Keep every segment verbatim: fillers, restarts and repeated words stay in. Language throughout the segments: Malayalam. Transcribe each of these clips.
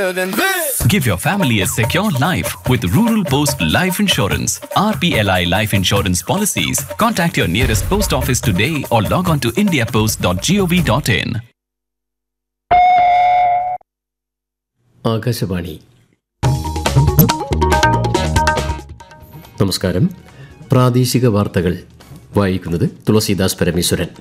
Give your family a secure life with Rural Post Life Insurance. R P L I Life Insurance Policies. Contact your nearest post office today or log on to india post dot gov dot in. Akashvani. നമസ്കാരം. പ്രാദേശിക വാർത്തകൾ വായിക്കുന്നത് തുളസീദാസ് പരമേശ്വരൻ.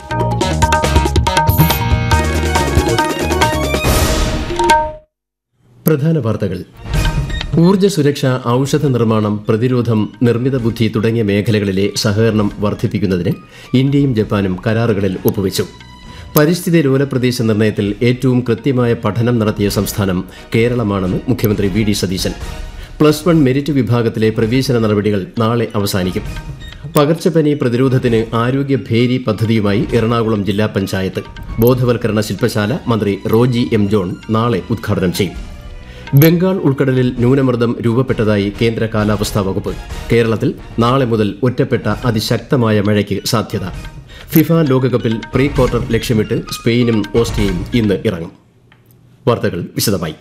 പ്രധാന വാർത്തകൾ. ഊർജ്ജ സുരക്ഷ, ഔഷധ നിർമ്മാണം, പ്രതിരോധം, നിർമ്മിത ബുദ്ധി തുടങ്ങിയ മേഖലകളിലെ സഹകരണം വർദ്ധിപ്പിക്കുന്നതിന് ഇന്ത്യയും ജപ്പാനും കരാറുകളിൽ ഒപ്പുവെച്ചു. പരിസ്ഥിതി ലോല പ്രദേശ നിർണയത്തിൽ ഏറ്റവും കൃത്യമായ പഠനം നടത്തിയ സംസ്ഥാനം കേരളമാണെന്ന് മുഖ്യമന്ത്രി V D Satheesan. Plus one merit വിഭാഗത്തിലെ പ്രവേശന നടപടികൾ നാളെ അവസാനിക്കും. പകർച്ചപ്പനി പ്രതിരോധത്തിന് ആരോഗ്യ ഭേരി പദ്ധതിയുമായി എറണാകുളം ജില്ലാ പഞ്ചായത്ത്. ബോധവൽക്കരണ ശില്പശാല മന്ത്രി റോജി എം ജോൺ നാളെ ഉദ്ഘാടനം ചെയ്യും. ബംഗാൾ ഉൾക്കടലിൽ ന്യൂനമർദ്ദം രൂപപ്പെട്ടതായി കേന്ദ്ര കാലാവസ്ഥാ വകുപ്പ്. കേരളത്തിൽ നാളെ മുതൽ ഒറ്റപ്പെട്ട അതിശക്തമായ മഴയ്ക്ക് സാധ്യത. ഫിഫ ലോകകപ്പിൽ പ്രീ ക്വാർട്ടർ ലക്ഷ്യമിട്ട് സ്പെയിനും ഓസ്ട്രിയയും ഇന്ന് ഇറങ്ങും. വാർത്തകൾ വിശദമായി.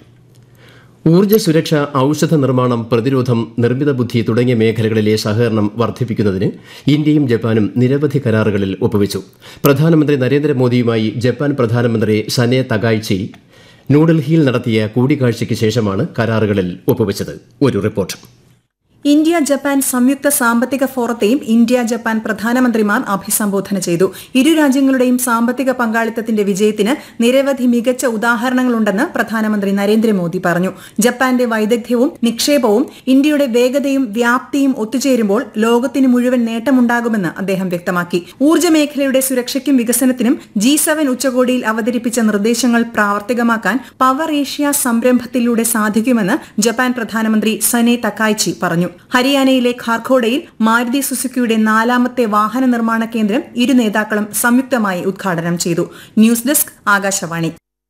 ഊർജ്ജ സുരക്ഷ, ഔഷധ നിർമ്മാണം, പ്രതിരോധം, നിർമ്മിത ബുദ്ധി തുടങ്ങിയ മേഖലകളിലെ സഹകരണം വർദ്ധിപ്പിക്കുന്നതിന് ഇന്ത്യയും ജപ്പാനും നിരവധി കരാറുകളിൽ ഒപ്പുവെച്ചു. പ്രധാനമന്ത്രി നരേന്ദ്രമോദിയുമായി ജപ്പാൻ പ്രധാനമന്ത്രി സനെ തകായിച്ചി ന്യൂഡൽഹിയിൽ നടത്തിയ കൂടിക്കാഴ്ചയ്ക്ക് ശേഷമാണ് കരാറുകളിൽ ഒപ്പുവെച്ചത്. ഒരു റിപ്പോർട്ട്. ഇന്ത്യ ജപ്പാൻ സംയുക്ത സാമ്പത്തിക ഫോറത്തെയും ഇന്ത്യ ജപ്പാൻ പ്രധാനമന്ത്രിമാർ അഭിസംബോധന ചെയ്തു. ഇരു രാജ്യങ്ങളുടെയും സാമ്പത്തിക പങ്കാളിത്തത്തിന്റെ വിജയത്തിന് നിരവധി മികച്ച ഉദാഹരണങ്ങളുണ്ടെന്ന് പ്രധാനമന്ത്രി നരേന്ദ്രമോദി പറഞ്ഞു. ജപ്പാന്റെ വൈദഗ്ധ്യവും നിക്ഷേപവും ഇന്ത്യയുടെ വേഗതയും വ്യാപ്തിയും ഒത്തുചേരുമ്പോൾ ലോകത്തിന് മുഴുവൻ നേട്ടമുണ്ടാകുമെന്ന് അദ്ദേഹം വ്യക്തമാക്കി. ഊർജ്ജ മേഖലയുടെ സുരക്ഷയ്ക്കും വികസനത്തിനും ജി സെവൻ ഉച്ചകോടിയിൽ അവതരിപ്പിച്ച നിർദ്ദേശങ്ങൾ പ്രാവർത്തികമാക്കാൻ പവർ ഏഷ്യ സംരംഭത്തിലൂടെ സാധിക്കുമെന്ന് ജപ്പാൻ പ്രധാനമന്ത്രി സനെ തകായിച്ചി പറഞ്ഞു. ഹരിയാനയിലെ ഖാർഖോഡയിൽ മാരുതി സുസുക്കിയുടെ നാലാമത്തെ വാഹന നിർമ്മാണ കേന്ദ്രം ഇരു നേതാക്കളും സംയുക്തമായി ഉദ്ഘാടനം ചെയ്തു. News desk, Akashvani.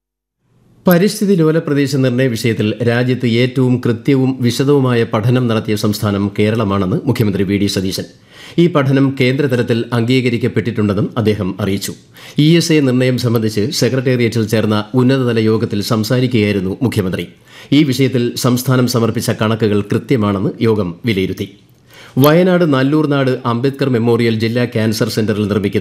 പരിസ്ഥിതി ലോല പ്രദേശ നിർണയ വിഷയത്തിൽ രാജ്യത്ത് ഏറ്റവും കൃത്യവും വിശദവുമായ പഠനം നടത്തിയ സംസ്ഥാനം കേരളമാണെന്ന് മുഖ്യമന്ത്രി വി ഡി സതീശൻ. ഈ പഠനം കേന്ദ്രതലത്തിൽ അംഗീകരിക്കപ്പെട്ടിട്ടുണ്ടെന്നും അദ്ദേഹം അറിയിച്ചു. ഇ എസ് എ നിർണയം സംബന്ധിച്ച് സെക്രട്ടേറിയറ്റിൽ ചേർന്ന ഉന്നതതല യോഗത്തിൽ സംസാരിക്കുകയായിരുന്നു മുഖ്യമന്ത്രി. ഈ വിഷയത്തിൽ സംസ്ഥാനം സമർപ്പിച്ച കണക്കുകൾ കൃത്യമാണെന്ന് യോഗം വിലയിരുത്തി. വയനാട് നല്ലൂർനാട് അംബേദ്കർ മെമ്മോറിയൽ ജില്ലാ ക്യാൻസർ സെന്ററിൽ നിർമ്മിക്കുന്ന